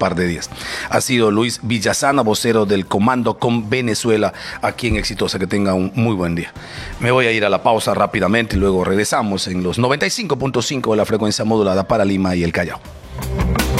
par de días. Ha sido Luis Villasana, vocero del Comando con Venezuela, aquí en Exitosa. Que tenga un muy buen día. Me voy a ir a la pausa rápidamente y luego regresamos en los 95.5 de la frecuencia modulada para Lima y el Callao.